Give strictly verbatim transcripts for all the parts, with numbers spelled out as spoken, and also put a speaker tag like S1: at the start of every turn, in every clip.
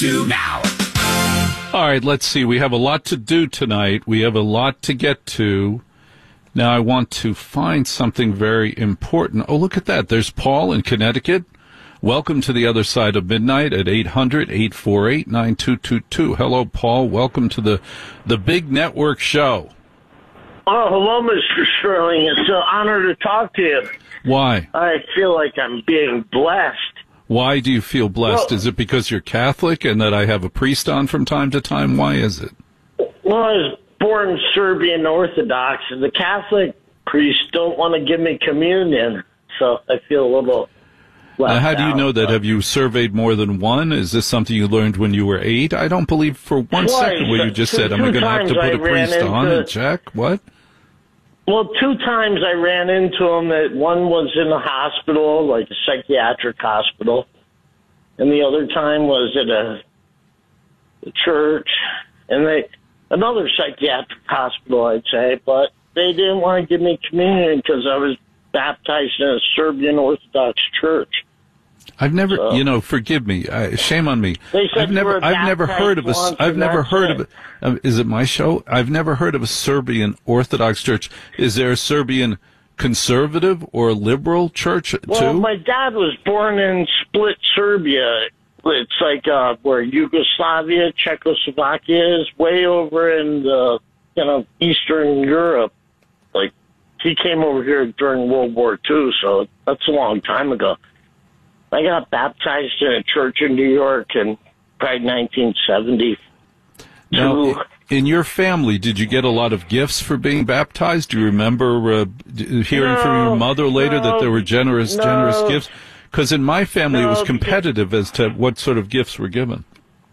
S1: do now.
S2: All right, let's see. We have a lot to do tonight. We have a lot to get to. Now I want to find something very important. Oh, look at that. There's Paul in Connecticut. Welcome to the other side of midnight at eight hundred, eight four eight, nine two two two. Hello, Paul. Welcome to the, the big network show.
S3: Oh, hello, Mister Sterling. It's an honor to talk to you.
S2: Why?
S3: I feel like I'm being blessed.
S2: Why do you feel blessed?
S3: Well,
S2: is it because you're Catholic and that I have a priest on from time to time? Why is it?
S3: Well, I was born Serbian Orthodox, and the Catholic priests don't want to give me communion, so I feel a little left
S2: Now, how do you
S3: out,
S2: know that?
S3: but-
S2: Have you surveyed more than one? Is this something you learned when you were eight? I don't believe for one
S3: Twice.
S2: second where you just
S3: Two-
S2: said, am I
S3: two
S2: going to have to
S3: times
S2: put a
S3: I ran
S2: priest on
S3: into-
S2: and check? What?
S3: Well, two times I ran into them. That one was in a hospital, like a psychiatric hospital, and the other time was at a, a church, and they another psychiatric hospital, I'd say, but they didn't want to give me communion because I was baptized in a Serbian Orthodox church.
S2: I've never,
S3: So-
S2: you know, forgive me. I, shame on me.
S3: They said
S2: I've
S3: you
S2: never,
S3: were
S2: I've never
S3: baptized
S2: heard of a,
S3: once
S2: I've
S3: and
S2: never
S3: that's
S2: heard of
S3: it.
S2: a, uh, is it my show? I've never heard of a Serbian Orthodox church. Is there a Serbian conservative or liberal church
S3: Well,
S2: too?
S3: my dad was born in Split, Serbia. It's like uh, where Yugoslavia, Czechoslovakia is, way over in the, you know, Eastern Europe. Like, he came over here during World War Two, so that's a long time ago. I got baptized in a church in New York in probably nineteen seventy.
S2: Now, in your family, did you get a lot of gifts for being baptized? Do you remember uh, d- hearing
S3: No,
S2: from your mother later
S3: no,
S2: that there were generous,
S3: no.
S2: generous gifts? Because in my family, it was
S3: No,
S2: competitive as to what sort of gifts were given.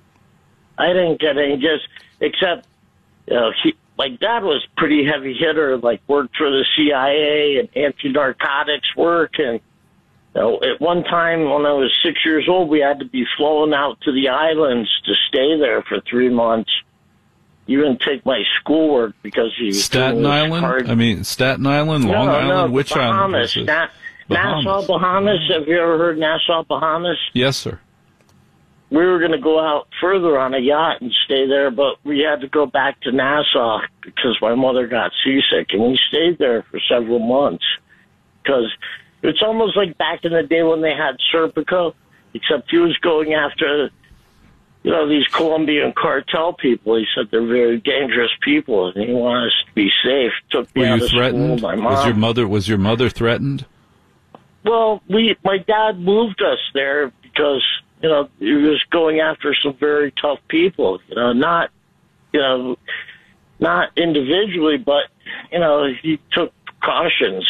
S3: I didn't get any gifts, except, you know, he, my dad was pretty heavy hitter, like worked for the C I A and anti-narcotics work. And you know, at one time when I was six years old, we had to be flown out to the islands to stay there for three months. Even take my schoolwork because he was
S2: Staten
S3: doing
S2: Island?
S3: hard-
S2: I mean, Staten Island, Long
S3: no,
S2: Island,
S3: no,
S2: which island?
S3: Bahamas.
S2: was it?
S3: Na-
S2: Bahamas.
S3: Nassau, Bahamas. Have you ever heard Nassau, Bahamas?
S2: Yes, sir.
S3: We were going to go out further on a yacht and stay there, but we had to go back to Nassau because my mother got seasick, and we stayed there for several months because it's almost like back in the day when they had Serpico, except he was going after, you know, these Colombian cartel people. He said they're very dangerous people, and he wanted us to be safe. Took me
S2: Were
S3: out
S2: you
S3: of
S2: threatened?
S3: school. My mom.
S2: Was your mother was your mother threatened?
S3: Well, we my dad moved us there because, you know, he was going after some very tough people, you know, not, you know, not individually, but, you know, he took precautions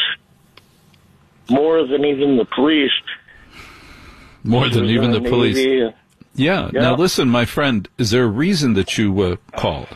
S3: more than even the police.
S2: More
S3: He
S2: than
S3: was
S2: even
S3: in
S2: the police.
S3: Navy.
S2: Yeah.
S3: Yeah.
S2: Now, listen, my friend, is there a reason that you uh, called?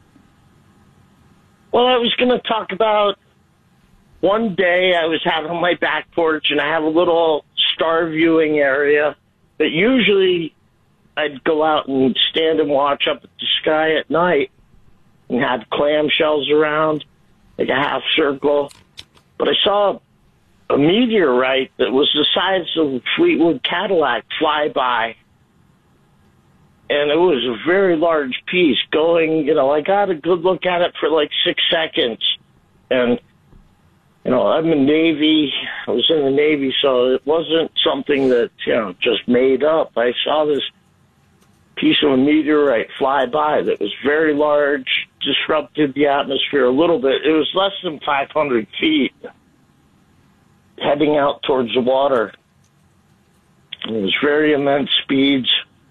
S3: Well, I was going to talk about one day I was out on my back porch, and I have a little star viewing area that usually I'd go out and stand and watch up at the sky at night and have clamshells around, like a half circle. But I saw a meteorite that was the size of a Fleetwood Cadillac fly by. And it was a very large piece going, you know, I got a good look at it for like six seconds. And, you know, I'm in the Navy. I was in the Navy, so it wasn't something that, you know, just made up. I saw this piece of a meteorite fly by that was very large, disrupted the atmosphere a little bit. It was less than five hundred feet, heading out towards the water. It was very immense speeds.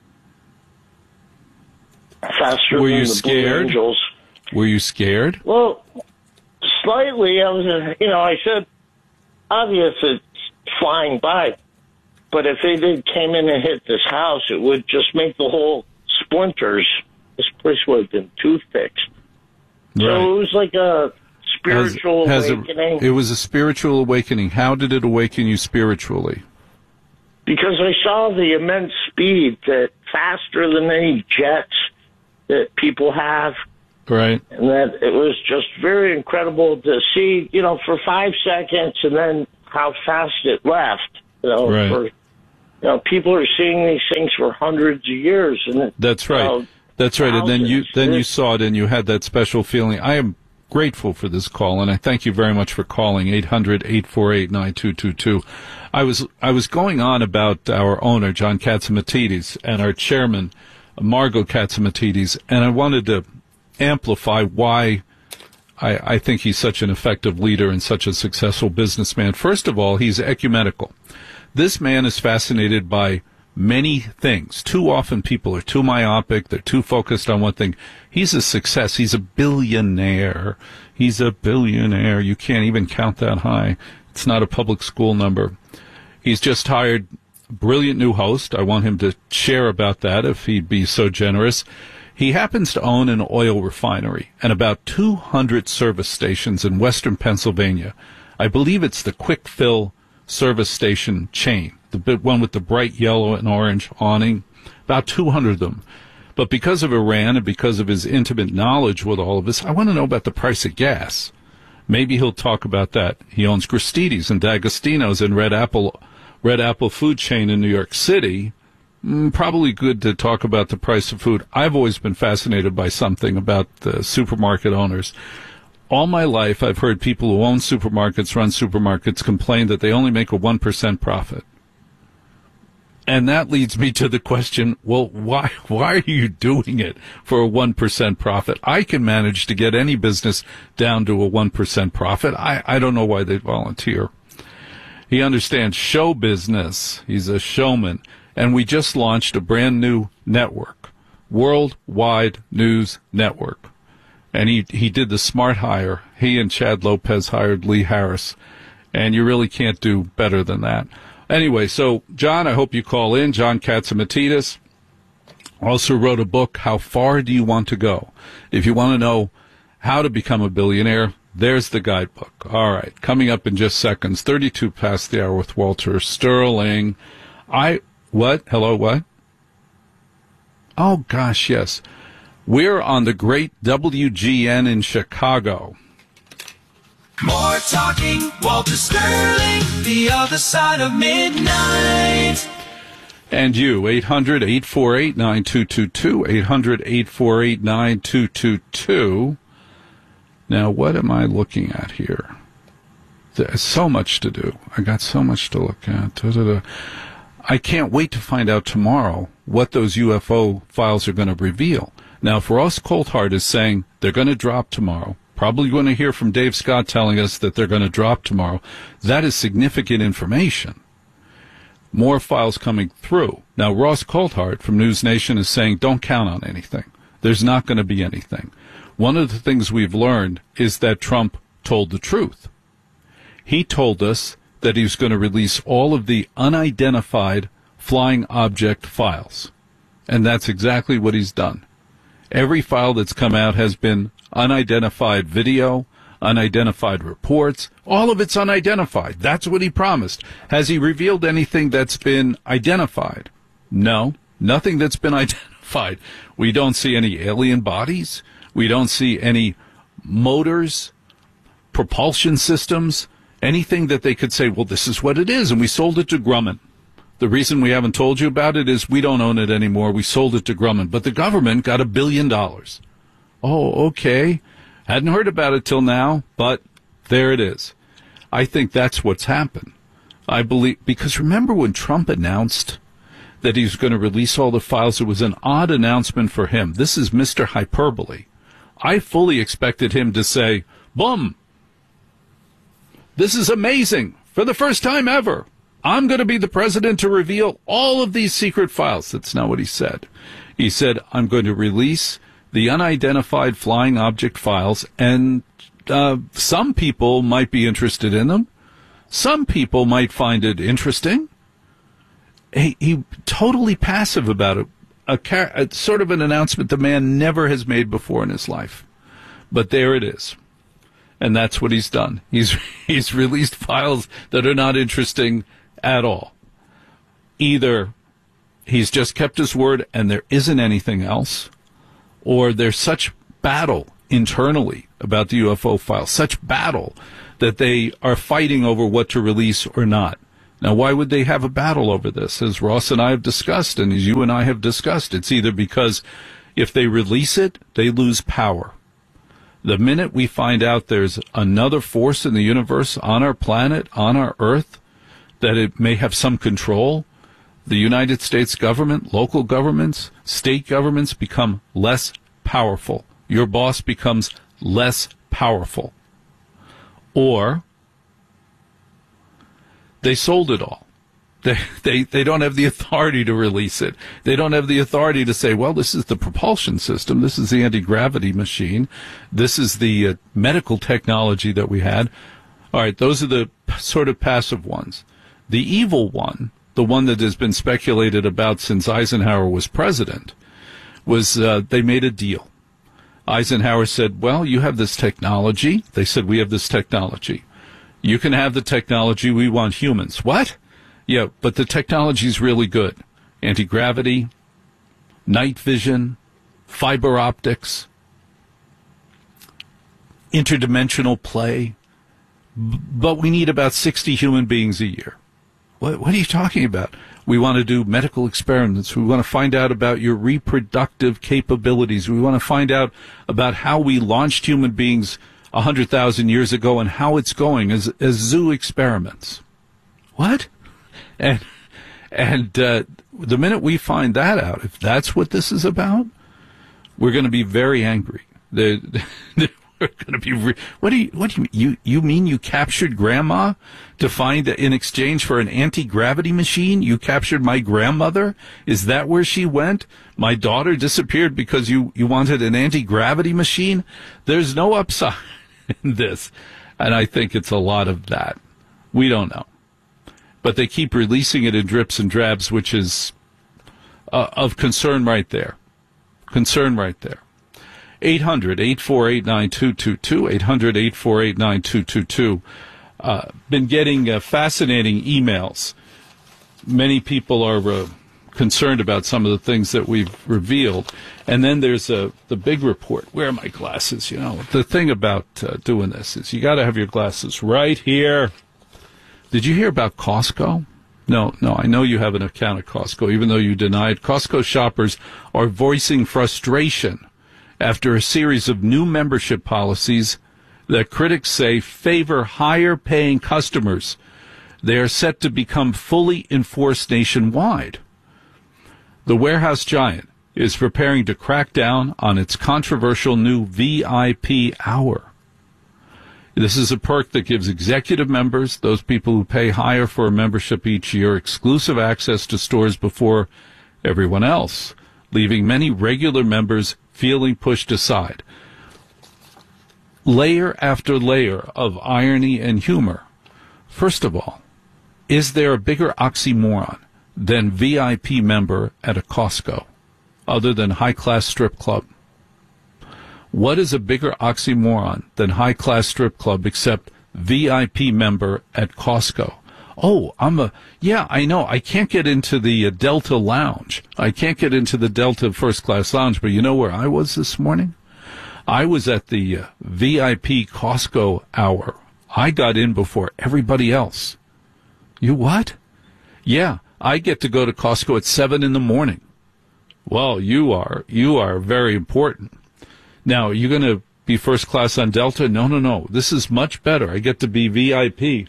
S3: Faster
S2: Were
S3: than
S2: you
S3: the
S2: scared?
S3: Blue Angels.
S2: Were you scared?
S3: Well, slightly. I was, uh, you know, I said, obvious it's flying by, but if they did came in and hit this house, it would just make the whole splinters. This place would have been toothpicks. So
S2: Right.
S3: it was like a spiritual
S2: Has- has
S3: awakening.
S2: A, it was a spiritual awakening. How did it awaken you spiritually?
S3: Because I saw the immense speed that faster than any jets that people have.
S2: Right.
S3: And that it was just very incredible to see, you know, for five seconds and then how fast it left. You know,
S2: Right.
S3: for you know, people are seeing these things for hundreds of years. And
S2: That's right.
S3: You know,
S2: That's right. And then you
S3: thousands.
S2: then you saw it and you had that special feeling. I am grateful for this call, and I thank you very much for calling eight hundred, eight four eight, nine two two two. I was I was going on about our owner, John Catsimatidis, and our chairman, Margo Catsimatidis, and I wanted to amplify why I, I think he's such an effective leader and such a successful businessman. First of all, he's ecumenical. This man is fascinated by many things. Too often people are too myopic. They're too focused on one thing. He's a success. He's a billionaire. He's a billionaire. You can't even count that high. It's not a public school number. He's just hired a brilliant new host. I want him to share about that if he'd be so generous. He happens to own an oil refinery and about two hundred service stations in western Pennsylvania. I believe it's the Quick Fill service station chain, the big one with the bright yellow and orange awning, about two hundred of them. But because of Iran and because of his intimate knowledge with all of this, I want to know about the price of gas. Maybe he'll talk about that. He owns Gristedes and D'Agostino's and Red Apple, Red Apple food chain in New York City. Mm, probably good to talk about the price of food. I've always been fascinated by something about the supermarket owners. All my life, I've heard people who own supermarkets, run supermarkets, complain that they only make a one percent profit. And that leads me to the question, well, why why are you doing it for a one percent profit? I can manage to get any business down to a one percent profit. I, I don't know why they volunteer. He understands show business. He's a showman. And we just launched a brand new network, Worldwide News Network. And he, he did the smart hire. He and Chad Lopez hired Lee Harris. And you really can't do better than that. Anyway, so, John, I hope you call in. John Catsimatidis also wrote a book, How Far Do You Want to Go? If you want to know how to become a billionaire, there's the guidebook. All right, coming up in just seconds, thirty-two past the hour with Walter Sterling. I, what? Hello, what? Oh, gosh, yes. We're on the great W G N in Chicago.
S1: More talking, Walter Sterling, the other side of midnight.
S2: And you, eight hundred, eight four eight, nine two two two, eight hundred, eight four eight, nine two two two. Now, what am I looking at here? There's so much to do. I got so much to look at. Da-da-da. I can't wait to find out tomorrow what those U F O files are going to reveal. Now, if Ross Coulthart is saying they're going to drop tomorrow, probably going to hear from Dave Scott telling us that they're going to drop tomorrow, that is significant information. More files coming through. Now, Ross Coulthart from News Nation is saying don't count on anything. There's not going to be anything. One of the things we've learned is that Trump told the truth. He told us that he was going to release all of the unidentified flying object files. And that's exactly what he's done. Every file that's come out has been unidentified video, unidentified reports. All of it's unidentified. That's what he promised. Has he revealed anything that's been identified? No, nothing that's been identified. We don't see any alien bodies. We don't see any motors, propulsion systems, anything that they could say, well, this is what it is, and we sold it to Grumman. The reason we haven't told you about it is we don't own it anymore. We sold it to Grumman. But the government got a billion dollars. Oh, okay. Hadn't heard about it till now, but there it is. I think that's what's happened. I believe, because remember when Trump announced that he was going to release all the files, it was an odd announcement for him. This is Mister Hyperbole. I fully expected him to say, boom, this is amazing. For the first time ever, I'm going to be the president to reveal all of these secret files. That's not what he said. He said, I'm going to release the unidentified flying object files, and uh, some people might be interested in them. Some people might find it interesting. He, he totally passive about it. A, a sort of an announcement the man never has made before in his life. But there it is. And that's what he's done. He's he's released files that are not interesting at all. Either he's just kept his word and there isn't anything else, or there's such battle internally about the U F O files, such battle that they are fighting over what to release or not. Now, why would they have a battle over this? As Ross and I have discussed, and as you and I have discussed, it's either because if they release it, they lose power. The minute we find out there's another force in the universe, on our planet, on our Earth, that it may have some control, the United States government, local governments, state governments become less powerful. Your boss becomes less powerful. Or they sold it all. They, they they don't have the authority to release it. They don't have the authority to say, well, this is the propulsion system. This is the anti-gravity machine. This is the uh, medical technology that we had. All right, those are the p- sort of passive ones. The evil one, the one that has been speculated about since Eisenhower was president, was uh, they made a deal. Eisenhower said, well, you have this technology. They said, we have this technology. You can have the technology. We want humans. What? Yeah, but the technology's really good. Anti-gravity, night vision, fiber optics, interdimensional play. B- but we need about sixty human beings a year. What, what are you talking about? We want to do medical experiments. We want to find out about your reproductive capabilities. We want to find out about how we launched human beings one hundred thousand years ago and how it's going as, as zoo experiments. What? And and uh, the minute we find that out, if that's what this is about, we're going to be very angry. The, the, we're going to be. Re- what do you? What do you? You you mean you captured Grandma to find that in exchange for an anti-gravity machine? You captured my grandmother? Is that where she went? My daughter disappeared because you you wanted an anti-gravity machine? There's no upside in this, and I think it's a lot of that. We don't know. But they keep releasing it in drips and drabs, which is uh, of concern right there. Concern right there. eight hundred, eight four eight, nine two two two, eight hundred, eight four eight, nine two two two. Uh, been getting uh, fascinating emails. Many people are uh, concerned about some of the things that we've revealed. And then there's uh, the big report. Where are my glasses? You know, the thing about uh, doing this is you got to have your glasses right here. Did you hear about Costco? No, no, I know you have an account at Costco, even though you denied. Costco shoppers are voicing frustration after a series of new membership policies that critics say favor higher-paying customers. They are set to become fully enforced nationwide. The warehouse giant is preparing to crack down on its controversial new V I P hour. This is a perk that gives executive members, those people who pay higher for a membership each year, exclusive access to stores before everyone else, leaving many regular members feeling pushed aside. Layer after layer of irony and humor. First of all, is there a bigger oxymoron than V I P member at a Costco, other than high-class strip club? What is a bigger oxymoron than high-class strip club except V I P member at Costco? Oh, I'm a, yeah, I know. I can't get into the uh, Delta Lounge. I can't get into the Delta First Class Lounge, but you know where I was this morning? I was at the uh, V I P Costco hour. I got in before everybody else. You what? Yeah, I get to go to Costco at seven in the morning. Well, you are, you are very important. Now, are you going to be first class on Delta? No, no, no. This is much better. I get to be V I P.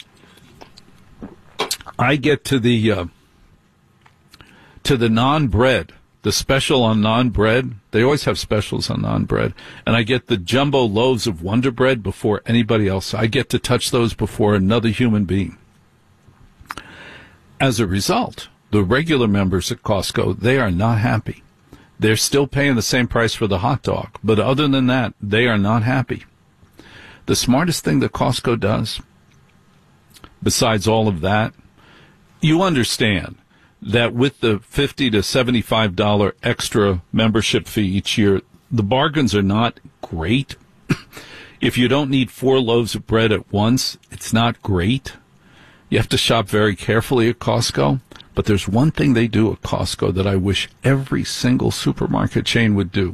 S2: I get to the uh, to the non-bread, the special on non-bread. They always have specials on non-bread. And I get the jumbo loaves of Wonder Bread before anybody else. I get to touch those before another human being. As a result, the regular members at Costco, they are not happy. They're still paying the same price for the hot dog, but other than that, they are not happy. The smartest thing that Costco does, besides all of that, you understand that with the fifty to seventy-five dollars extra membership fee each year, the bargains are not great. If you don't need four loaves of bread at once, it's not great. You have to shop very carefully at Costco. But there's one thing they do at Costco that I wish every single supermarket chain would do.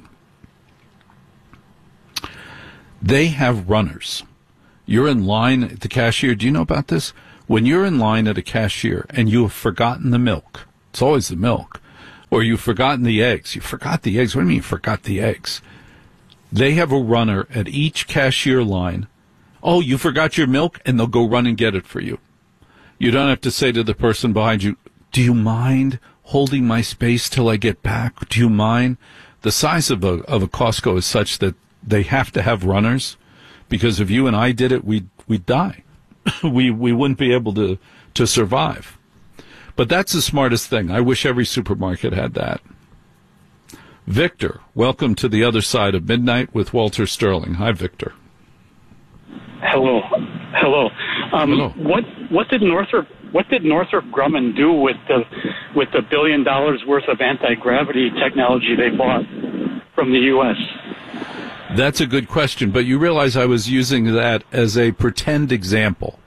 S2: They have runners. You're in line at the cashier. Do you know about this? When you're in line at a cashier and you have forgotten the milk, it's always the milk, or you've forgotten the eggs. You forgot the eggs. What do you mean you forgot the eggs? They have a runner at each cashier line. Oh, you forgot your milk? And they'll go run and get it for you. You don't have to say to the person behind you, do you mind holding my space till I get back? Do you mind? The size of a, of a Costco is such that they have to have runners, because if you and I did it, we'd, we'd die. we, we wouldn't be able to, to survive. But that's the smartest thing. I wish every supermarket had that. Victor, welcome to the other side of midnight with Walter Sterling. Hi, Victor.
S4: Hello, hello. Um,
S2: Hello.
S4: What what did Northrop what did Northrop Grumman do with the with the billion dollars worth of anti-gravity technology they bought from the U S?
S2: That's a good question, but you realize I was using that as a pretend example.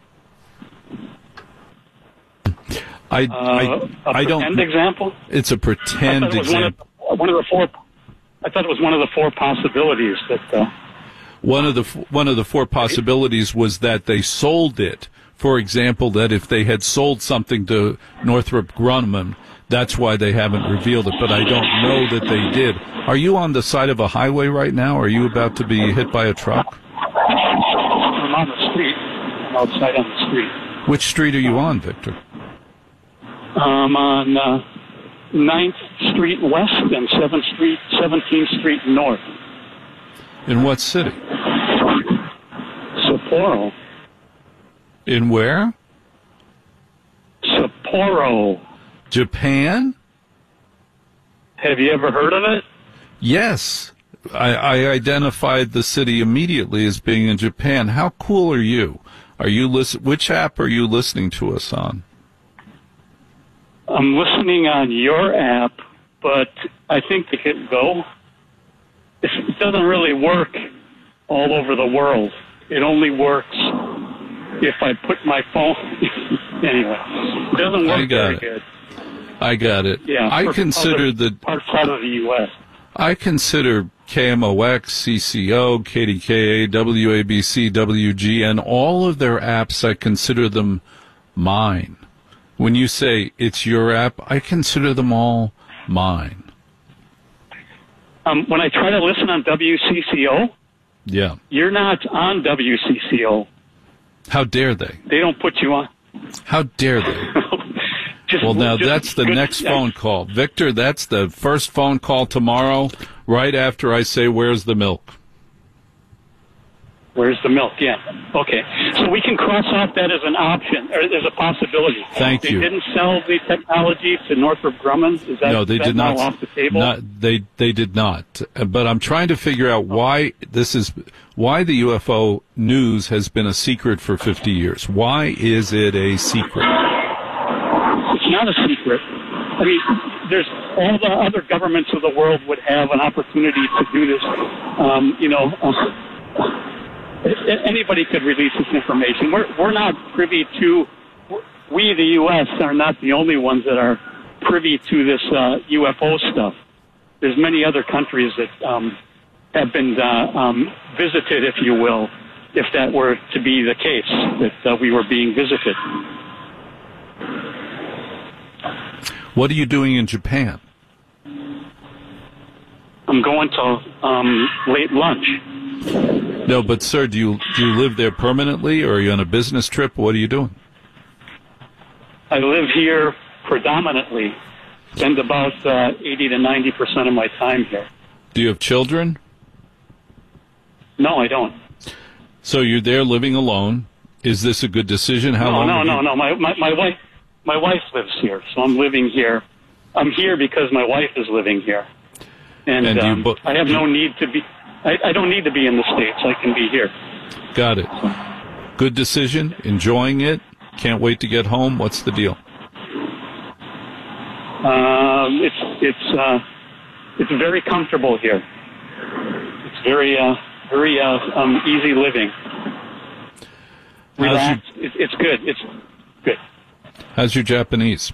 S2: I
S4: Uh,
S2: I,
S4: a
S2: I don't.
S4: pretend example.
S2: It's a
S4: I
S2: pretend
S4: thought it was one
S2: example.
S4: of, one of the four. I thought it was one of the four possibilities that. Uh,
S2: One of the one of the four possibilities was that they sold it. For example, that if they had sold something to Northrop Grumman, that's why they haven't revealed it. But I don't know that they did. Are you on the side of a highway right now? Are you about to be hit by a truck?
S4: I'm on the street. I'm outside on the street.
S2: Which street are you on, Victor?
S4: I'm on uh, ninth Street West and seventh Street, seventeenth Street North.
S2: In what city?
S4: Sapporo.
S2: In where?
S4: Sapporo.
S2: Japan?
S4: Have you ever heard of it?
S2: Yes. I, I identified the city immediately as being in Japan. How cool are you? Are you listen? Which app are you listening to us on?
S4: I'm listening on your app, but I think they could go. It doesn't really work all over the world. It only works if I put my phone. Anyway, it doesn't work
S2: I got
S4: very
S2: it.
S4: good.
S2: I got it.
S4: Yeah,
S2: I
S4: for
S2: consider
S4: other
S2: the
S4: parts out of the U S.
S2: I consider K M O X, C C O, K D K A, W A B C, W G N, all of their apps, I consider them mine. When you say it's your app, I consider them all mine.
S4: Um, when I try to listen on W C C O,
S2: Yeah.
S4: you're not on W C C O.
S2: How dare they?
S4: They don't put you on.
S2: How dare they?
S4: Just,
S2: Well, now
S4: just-
S2: that's the
S4: good-
S2: next phone call. Victor, that's the first phone call tomorrow, right after I say, where's the milk?
S4: Where's the milk? Yeah. Okay. So we can cross off that as an option, or as a possibility.
S2: Thank
S4: they
S2: you.
S4: They didn't sell the technology to Northrop Grumman? Is that,
S2: No, they
S4: is that
S2: did not.
S4: now off the table?
S2: Not, they they did not. Uh, But I'm trying to figure out why this is why the U F O news has been a secret for fifty years. Why is it a secret?
S4: It's not a secret. I mean, there's all the other governments of the world would have an opportunity to do this. Um, you know, um, anybody could release this information. We're we're not privy to. We, the U S, are not the only ones that are privy to this uh, U F O stuff. There's many other countries that um, have been uh, um, visited, if you will, if that were to be the case, that uh, we were being visited.
S2: What are you doing in Japan?
S4: I'm going to um, late lunch.
S2: No, but sir, do you do you live there permanently, or are you on a business trip? What are you doing?
S4: I live here predominantly, spend about uh, eighty to ninety percent of my time here.
S2: Do you have children?
S4: No, I don't.
S2: So you're there living alone. Is this a good decision? How
S4: no,
S2: long?
S4: no,
S2: have
S4: no,
S2: you-
S4: no. My, my my wife, my wife lives here, so I'm living here. I'm here because my wife is living here, and,
S2: And you
S4: um,
S2: bo-
S4: I have no need to be. I, I don't need to be in the States. I can be here.
S2: Got it. Good decision. Enjoying it. Can't wait to get home. What's the deal?
S4: Um, it's it's uh, it's very comfortable here. It's very uh, very uh, um, easy living.
S2: How's
S4: Relax. It, it's good. It's good.
S2: How's your Japanese?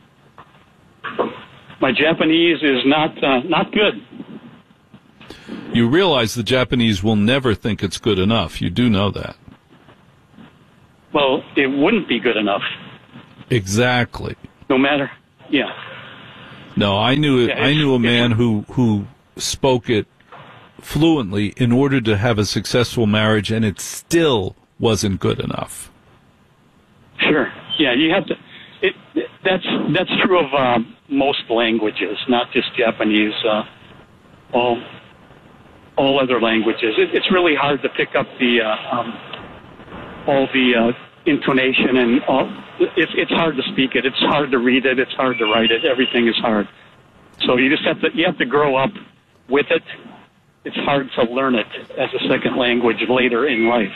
S4: My Japanese is not uh, not good.
S2: You realize the Japanese will never think it's good enough. You do know that.
S4: well, it wouldn't be good enough.
S2: Exactly.
S4: No matter, yeah.
S2: No, I knew
S4: Yeah,
S2: I knew a man who who spoke it fluently in order to have a successful marriage, and it still wasn't good enough.
S4: Sure. Yeah, you have to. It, that's that's true of um, most languages, not just Japanese. Uh, all all other languages. It, it's really hard to pick up the uh, um, all the uh, intonation and all. It's it's hard to speak it. It's hard to read it. It's hard to write it. Everything is hard. So you just have to you have to grow up with it. It's hard to learn it as a second language later in life.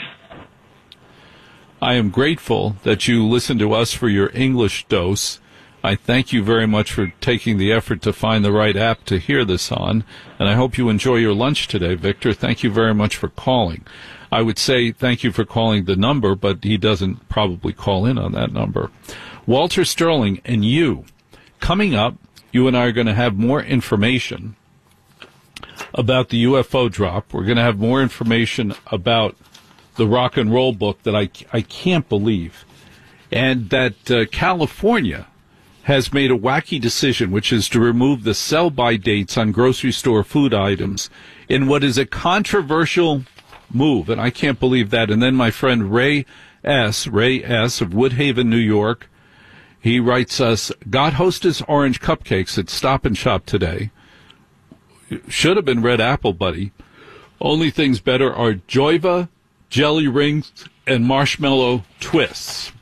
S2: I am grateful that you listen to us for your English dose. I thank you very much for taking the effort to find the right app to hear this on, and I hope you enjoy your lunch today, Victor. Thank you very much for calling. I would say thank you for calling the number, but he doesn't probably call in on that number. Walter Sterling and you, coming up, you and I are going to have more information about the U F O drop. We're going to have more information about the rock and roll book that I, I can't believe, and that uh, California has made a wacky decision, which is to remove the sell-by dates on grocery store food items in what is a controversial move, and I can't believe that. And then my friend Ray S., Ray S. of Woodhaven, New York, he writes us, got Hostess orange cupcakes at Stop and Shop today. Should have been red apple, buddy. Only things better are Joyva, jelly rings, and marshmallow twists.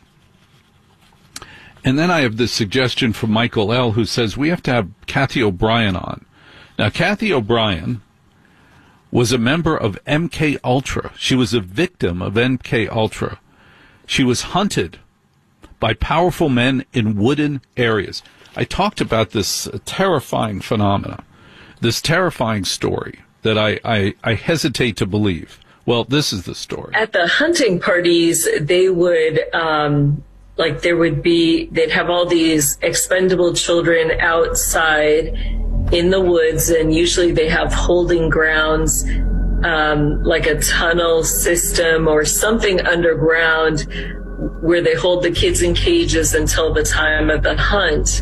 S2: And then I have this suggestion from Michael L., who says we have to have Kathy O'Brien on. Now, Kathy O'Brien was a member of M K Ultra. She was a victim of M K Ultra. She was hunted by powerful men in wooded areas. I talked about this terrifying phenomena, this terrifying story that I, I, I hesitate to believe. Well, this is the story.
S5: At the hunting parties, they would, um, like there would be, they'd have all these expendable children outside in the woods, and usually they have holding grounds, um, like a tunnel system or something underground where they hold the kids in cages until the time of the hunt.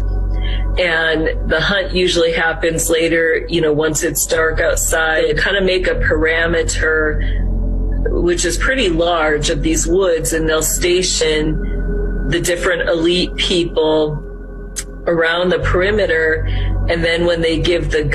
S5: And the hunt usually happens later, you know, once it's dark outside. They kind of make a perimeter, which is pretty large, of these woods, and they'll station the different elite people around the perimeter. And then when they give the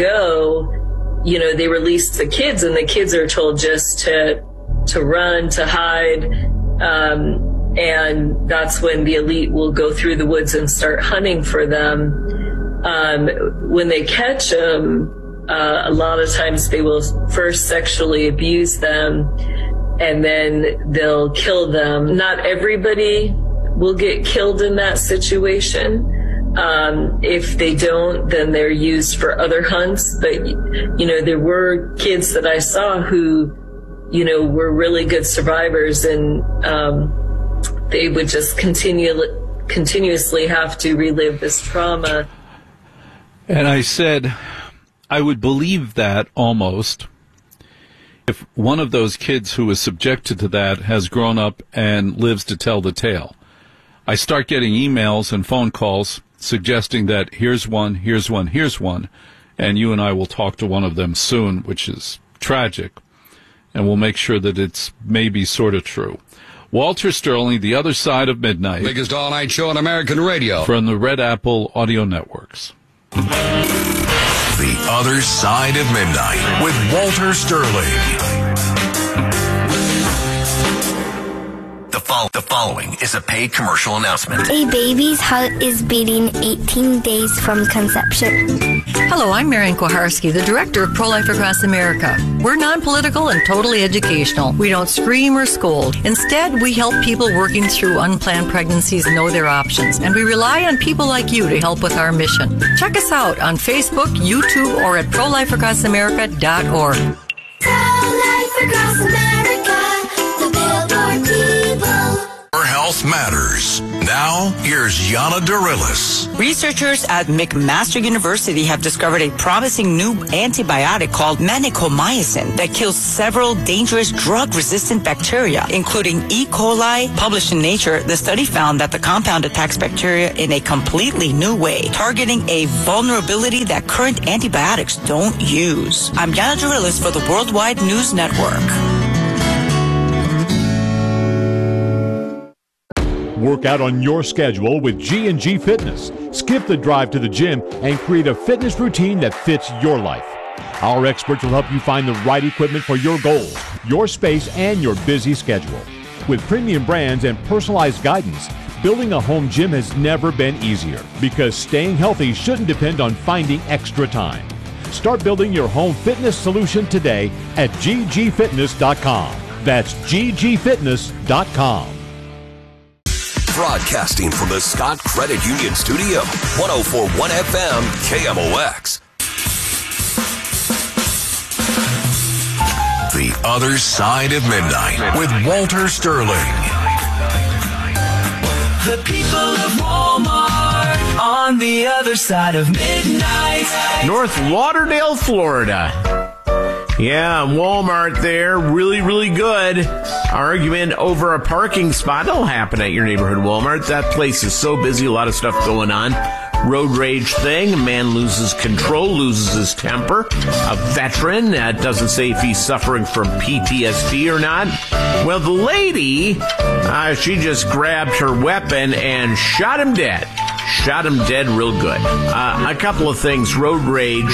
S5: go, you know, they release the kids, and the kids are told just to to run, to hide. Um, and that's when the elite will go through the woods and start hunting for them. Um, when they catch them, uh, a lot of times they will first sexually abuse them, and then they'll kill them. Not everybody will get killed in that situation. Um, if they don't, then they're used for other hunts. But, you know, there were kids that I saw who, you know, were really good survivors, and um, they would just continue, continuously have to relive this trauma.
S2: And I said, I would believe that almost if one of those kids who was subjected to that has grown up and lives to tell the tale. I start getting emails and phone calls suggesting that here's one, here's one, here's one, and you and I will talk to one of them soon, which is tragic, and we'll make sure that it's maybe sort of true. Walter Sterling, The Other Side of Midnight.
S6: Biggest all-night show on American radio.
S2: From the Red Apple Audio Networks.
S7: The Other Side of Midnight with Walter Sterling. The, fol- the following is a paid commercial announcement.
S8: A baby's heart is beating eighteen days from conception.
S9: Hello, I'm Marian Koharski, the director of Pro-Life Across America. We're non-political and totally educational. We don't scream or scold. Instead, we help people working through unplanned pregnancies know their options, and we rely on people like you to help with our mission. Check us out on Facebook, YouTube, or at pro life across america dot org.
S8: Pro-Life Across America, the Billboard people.
S7: Our Health matters. Now, here's Yana Darilis.
S10: Researchers at McMaster University have discovered a promising new antibiotic called manicomycin that kills several dangerous drug-resistant bacteria, including E. coli. Published in Nature, the study found that the compound attacks bacteria in a completely new way, targeting a vulnerability that current antibiotics don't use. I'm Yana Darilis for the Worldwide News Network.
S11: Work out on your schedule with G and G Fitness. Skip the drive to the gym and create a fitness routine that fits your life. Our experts will help you find the right equipment for your goals, your space, and your busy schedule. With premium brands and personalized guidance, building a home gym has never been easier because staying healthy shouldn't depend on finding extra time. Start building your home fitness solution today at G G fitness dot com. That's G G fitness dot com.
S7: Broadcasting from the Scott Credit Union Studio, one oh four point one F M, K M O X. The Other Side of Midnight with Walter Sterling.
S1: The people of Walmart on the other side of midnight.
S12: North Lauderdale, Florida. Yeah, Walmart there, really, really good. Argument over a parking spot. It'll happen at your neighborhood Walmart. That place is so busy, a lot of stuff going on. Road rage thing. A man loses control, loses his temper. A veteran uh, doesn't say if he's suffering from P T S D or not. Well, the lady, uh, she just grabbed her weapon and shot him dead. Shot him dead real good. Uh, a couple of things. Road rage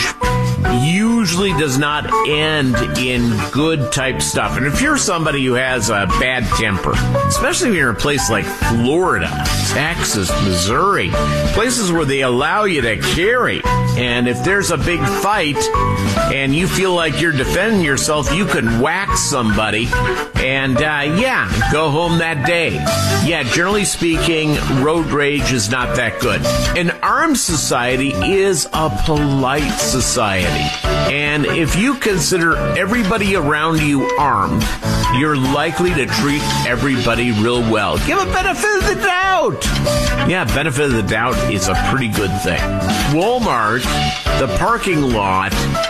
S12: usually does not end in good type stuff. And if you're somebody who has a bad temper, especially if you're in a place like Florida, Texas, Missouri, places where they allow you to carry, and if there's a big fight and you feel like you're defending yourself, you can whack somebody and, uh, yeah, go home that day. Yeah, generally speaking, road rage is not that good. An armed society is a polite society. And if you consider everybody around you armed, you're likely to treat everybody real well. Give a benefit of the doubt. Yeah, benefit of the doubt is a pretty good thing. Walmart, the parking lot,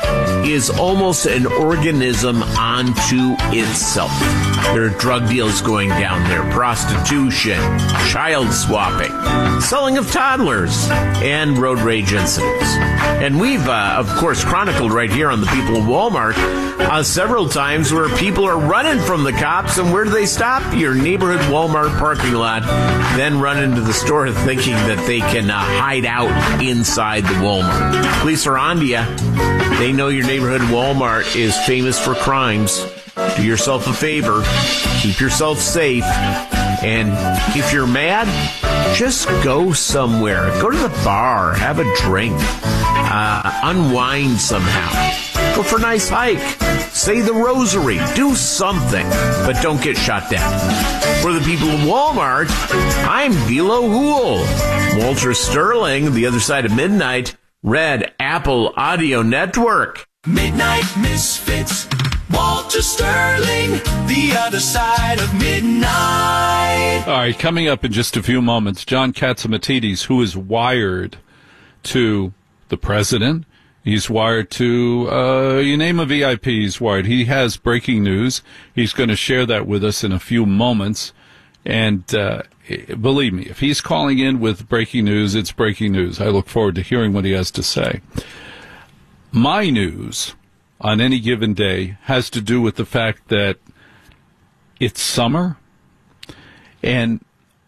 S12: is almost an organism unto itself. There are drug deals going down there, prostitution, child swapping, selling of toddlers, and road rage incidents. And we've, uh, of course, chronicled right here on The People of Walmart uh, several times where people are running from the cops, and where do they stop? Your neighborhood Walmart parking lot, then run into the store thinking that they can uh, hide out inside the Walmart. Police are on to you. They know your neighborhood Walmart is famous for crimes. Do yourself a favor. Keep yourself safe. And if you're mad, just go somewhere. Go to the bar. Have a drink. Uh, unwind somehow. Go for a nice hike. Say the rosary. Do something. But don't get shot down. For the people of Walmart, I'm Vilo Hool. Walter Sterling, The Other Side of Midnight, Red Apple Audio Network.
S1: Midnight Misfits. Walter Sterling, The Other Side of Midnight.
S2: All right, coming up in just a few moments, John Catsimatidis, who is wired to the president. He's wired to, uh, you name a V I P, he's wired. He has breaking news. He's going to share that with us in a few moments. And uh, believe me, if he's calling in with breaking news, it's breaking news. I look forward to hearing what he has to say. My news on any given day has to do with the fact that it's summer, and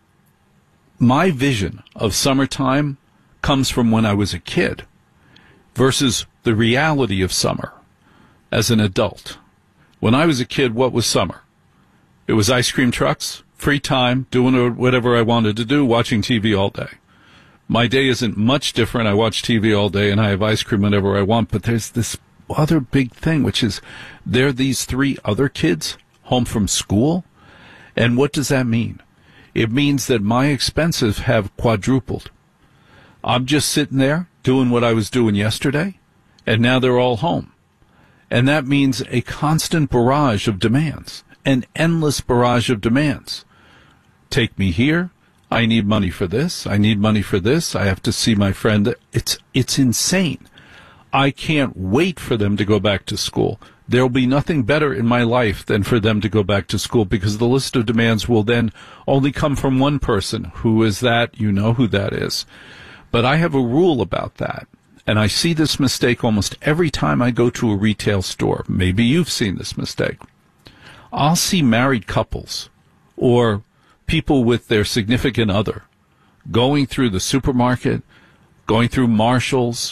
S2: my vision of summertime comes from when I was a kid versus the reality of summer as an adult. When I was a kid, what was summer? It was ice cream trucks, free time, doing whatever I wanted to do, watching T V all day. My day isn't much different. I watch T V all day and I have ice cream whenever I want, but there's this other big thing, which is there are these three other kids home from school. And what does that mean? It means that my expenses have quadrupled. I'm just sitting there doing what I was doing yesterday, and now they're all home. And that means a constant barrage of demands, an endless barrage of demands. take me here. I need money for this. I need money for this. I have to see my friend. It's it's insane. I can't wait for them to go back to school. There will be nothing better in my life than for them to go back to school, because the list of demands will then only come from one person. Who is that? You know who that is. But I have a rule about that. And I see this mistake almost every time I go to a retail store. Maybe you've seen this mistake. I'll see married couples or people with their significant other going through the supermarket, going through Marshall's,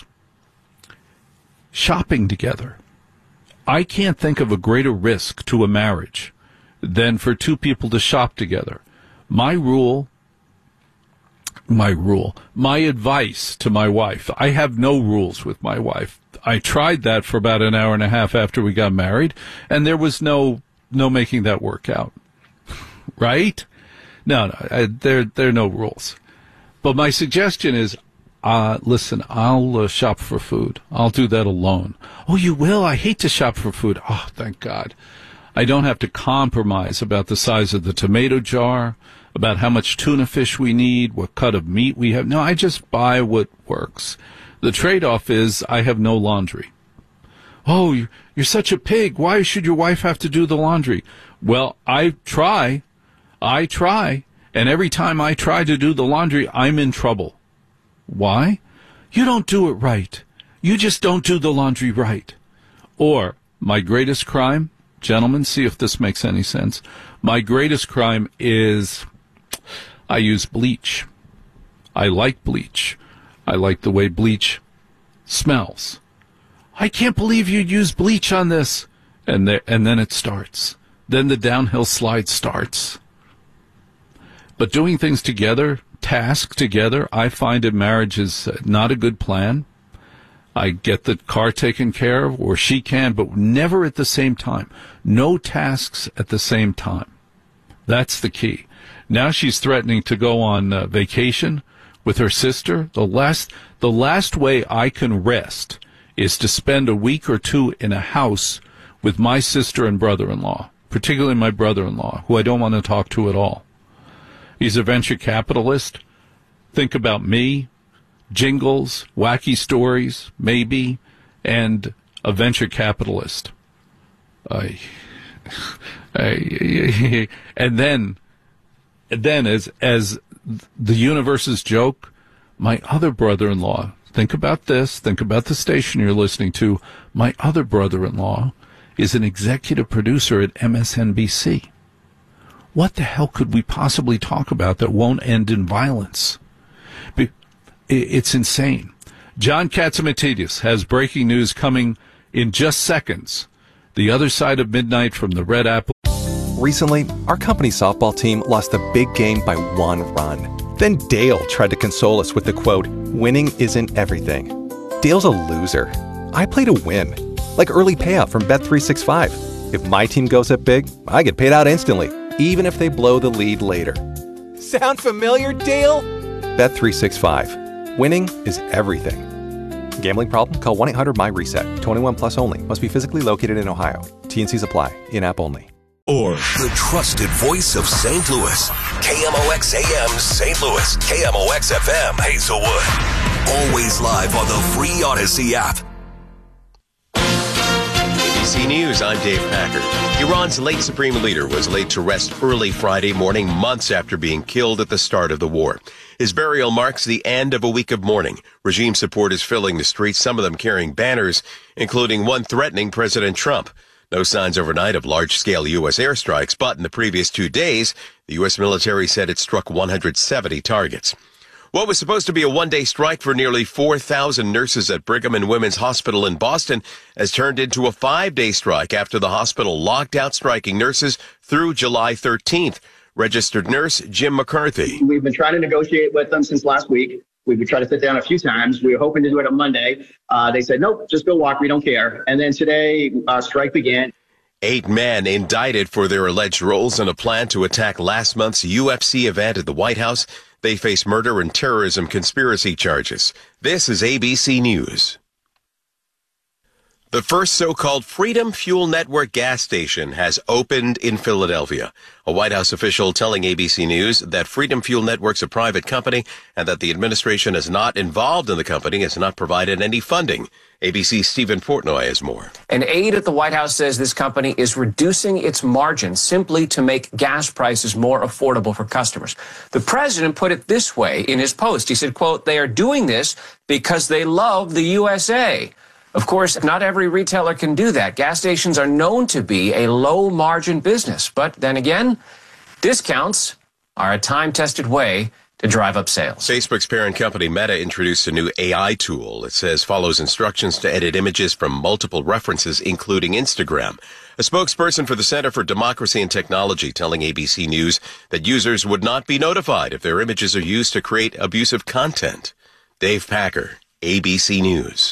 S2: shopping together. I can't think of a greater risk to a marriage than for two people to shop together. My rule, my rule, my advice to my wife, I have no rules with my wife. I tried that for about an hour and a half after we got married, and there was no no making that work out. Right? No, no, I, there, there are no rules. But my suggestion is, uh, listen, I'll uh, shop for food. I'll do that alone. Oh, you will? I hate to shop for food. Oh, thank God. I don't have to compromise about the size of the tomato jar, about how much tuna fish we need, what cut of meat we have. No, I just buy what works. The trade-off is I have no laundry. Oh, you're, you're such a pig. Why should your wife have to do the laundry? Well, I try. I try, and every time I try to do the laundry, I'm in trouble. Why? You don't do it right. You just don't do the laundry right. Or, my greatest crime, gentlemen, see if this makes any sense. My greatest crime is I use bleach. I like bleach. I like the way bleach smells. I can't believe you'd use bleach on this. And, there, and then it starts. Then the downhill slide starts. But doing things together, tasks together, I find in marriage is not a good plan. I get the car taken care of, or she can, but never at the same time. No tasks at the same time. That's the key. Now she's threatening to go on uh, vacation with her sister. The last, the last way I can rest is to spend a week or two in a house with my sister and brother-in-law, particularly my brother-in-law, who I don't want to talk to at all. He's a venture capitalist. Think about me, jingles, wacky stories, maybe, and a venture capitalist. I, I, and then, and then as as the universe's joke, my other brother-in-law. Think about this. Think about the station you're listening to. My other brother-in-law is an executive producer at M S N B C. What the hell could we possibly talk about that won't end in violence? It's insane. John Catsimatidis has breaking news coming in just seconds. The other side of midnight from the Red Apple.
S13: Recently, our company softball team lost a big game by one run. Then Dale tried to console us with the quote, "Winning isn't everything." Dale's a loser. I play to win. Like early payout from Bet three sixty-five. If my team goes up big, I get paid out instantly, even if they blow the lead later. Sound familiar, Dale? Bet three sixty-five. Winning is everything. Gambling problem? Call one eight hundred M Y reset. twenty-one plus only. Must be physically located in Ohio. T and C's apply. In-app only.
S7: Or the trusted voice of Saint Louis. K M O X A M Saint Louis. K M O X F M Hazelwood. Always live on the free Odyssey app.
S14: A B C News, I'm Dave Packard. Iran's late supreme leader was laid to rest early Friday morning, months after being killed at the start of the war. His burial marks the end of a week of mourning. Regime supporters filling the streets, some of them carrying banners, including one threatening President Trump. No signs overnight of large-scale U S airstrikes, but in the previous two days, the U S military said it struck one hundred seventy targets. What was supposed to be a one-day strike for nearly four thousand nurses at Brigham and Women's Hospital in Boston has turned into a five-day strike after the hospital locked out striking nurses through July thirteenth. Registered nurse Jim McCarthy.
S15: We've been trying to negotiate with them since last week. We've been trying to sit down a few times. We were hoping to do it on Monday. Uh, they said, nope, just go walk. We don't care. And then today, uh, strike began.
S14: Eight men indicted for their alleged roles in a plan to attack last month's U F C event at the White House. They face murder and terrorism conspiracy charges. This is A B C News. The first so-called Freedom Fuel Network gas station has opened in Philadelphia. A White House official telling A B C News that Freedom Fuel Network's a private company and that the administration is not involved in the company, has not provided any funding. A B C's Stephen Portnoy has more.
S16: An aide at the White House says this company is reducing its margins simply to make gas prices more affordable for customers. The president put it this way in his post. He said, quote, "They are doing this because they love the U S A." Of course, not every retailer can do that. Gas stations are known to be a low-margin business. But then again, discounts are a time-tested way to drive up sales.
S14: Facebook's parent company Meta introduced a new A I tool. It says follows instructions to edit images from multiple references, including Instagram. A spokesperson for the Center for Democracy and Technology telling A B C News that users would not be notified if their images are used to create abusive content. Dave Packer, A B C News.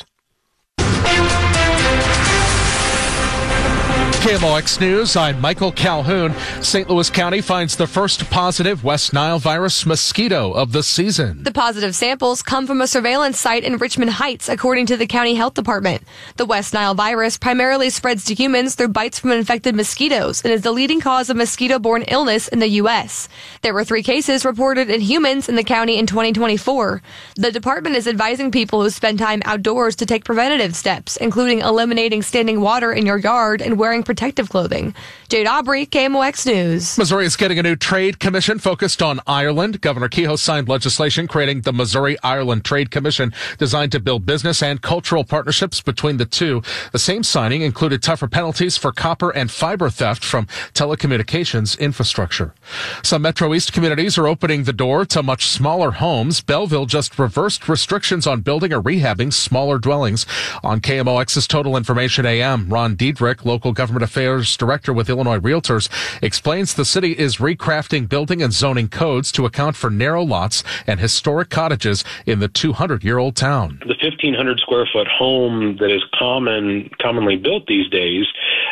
S17: K M O X News, I'm Michael Calhoun. Saint Louis County finds the first positive West Nile virus mosquito of the season.
S18: The positive samples come from a surveillance site in Richmond Heights, according to the county health department. The West Nile virus primarily spreads to humans through bites from infected mosquitoes and is the leading cause of mosquito-borne illness in the U S. There were three cases reported in humans in the county in twenty twenty-four. The department is advising people who spend time outdoors to take preventative steps, including eliminating standing water in your yard and wearing protective clothing. Jade Aubrey, K M O X News.
S17: Missouri is getting a new trade commission focused on Ireland. Governor Kehoe signed legislation creating the Missouri-Ireland Trade Commission designed to build business and cultural partnerships between the two. The same signing included tougher penalties for copper and fiber theft from telecommunications infrastructure. Some Metro East communities are opening the door to much smaller homes. Belleville just reversed restrictions on building or rehabbing smaller dwellings. On K M O X's Total Information A M, Ron Diedrich, local government affairs director with Illinois Realtors, explains the city is recrafting building and zoning codes to account for narrow lots and historic cottages in the two hundred year old town.
S19: The fifteen hundred square foot home that is common, commonly built these days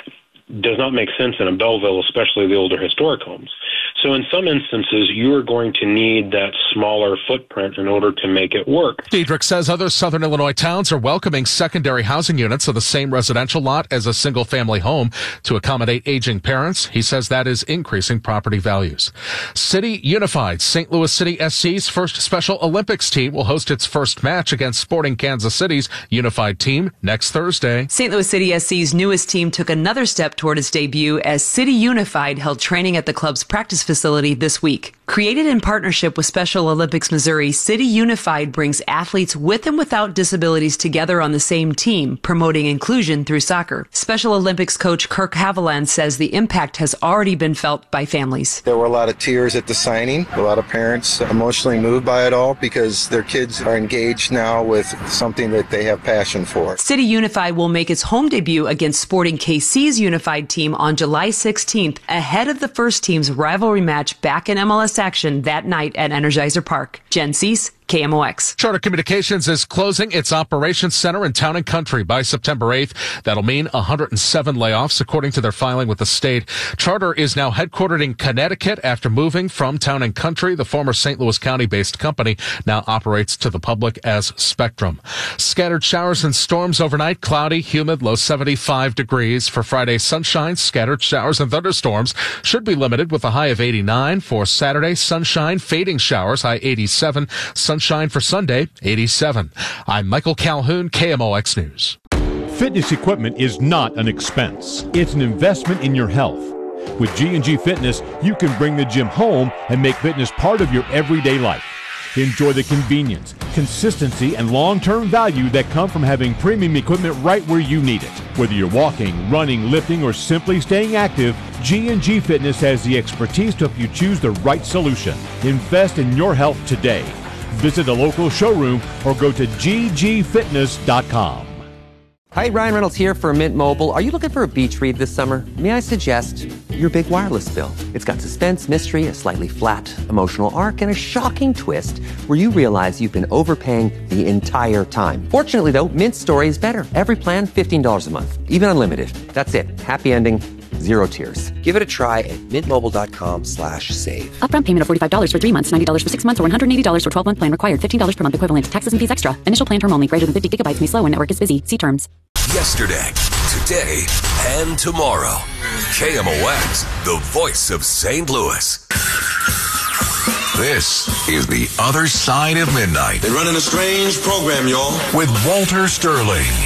S19: does not make sense in a Belleville, especially the older historic homes. So in some instances, you are going to need that smaller footprint in order to make it work.
S17: Diedrich says other southern Illinois towns are welcoming secondary housing units of the same residential lot as a single-family home to accommodate aging parents. He says that is increasing property values. City Unified, Saint Louis City S C's first Special Olympics team will host its first match against Sporting Kansas City's Unified team next Thursday.
S20: Saint Louis City S C's newest team took another step toward its debut as City Unified held training at the club's practice facility this week. Created in partnership with Special Olympics Missouri, City Unified brings athletes with and without disabilities together on the same team, promoting inclusion through soccer. Special Olympics coach Kirk Haviland says the impact has already been felt by families.
S21: There were a lot of tears at the signing, a lot of parents emotionally moved by it all because their kids are engaged now with something that they have passion for.
S20: City Unified will make its home debut against Sporting K C's Unified team on July sixteenth, ahead of the first team's rivalry match back in M L S action that night at Energizer Park. Jen Cease, K M O X.
S17: Charter Communications is closing its operations center in Town and Country by September eighth. That'll mean one hundred seven layoffs, according to their filing with the state. Charter is now headquartered in Connecticut after moving from Town and Country. The former Saint Louis County-based company now operates to the public as Spectrum. Scattered showers and storms overnight, cloudy, humid, low seventy-five degrees. For Friday, sunshine, scattered showers and thunderstorms should be limited with a high of eighty-nine. For Saturday, sunshine, fading showers, high eighty-seven. Sunshine for Sunday, eighty-seven. I'm Michael Calhoun, K M O X News.
S11: Fitness equipment is not an expense. It's an investment in your health. With G and G Fitness, you can bring the gym home and make fitness part of your everyday life. Enjoy the convenience, consistency, and long-term value that come from having premium equipment right where you need it. Whether you're walking, running, lifting, or simply staying active, G and G Fitness has the expertise to help you choose the right solution. Invest in your health today. Visit a local showroom or go to g g fitness dot com.
S22: Hi, Ryan Reynolds here for Mint Mobile. Are you looking for a beach read this summer? May I suggest your big wireless bill? It's got suspense, mystery, a slightly flat emotional arc, and a shocking twist where you realize you've been overpaying the entire time. Fortunately, though, Mint's story is better. Every plan, fifteen dollars a month, even unlimited. That's it. Happy ending. Zero tiers. Give it a try at mintmobile.com slash save.
S3: Upfront payment of forty-five dollars for three months, ninety dollars for six months, or one hundred eighty dollars for twelve-month plan required. fifteen dollars per month equivalent. Taxes and fees extra. Initial plan term only. Greater than fifty gigabytes may slow when network is busy. See terms.
S7: Yesterday, today, and tomorrow. K M O X, the voice of Saint Louis. This is The Other Side of Midnight.
S4: They're running a strange program, y'all.
S7: With Walter Sterling.